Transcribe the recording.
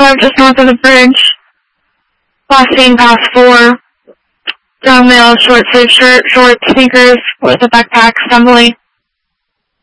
drive just north of the bridge. Last seen past 4. Young male, short sleeve shirt, short sneakers with a backpack, stumbling.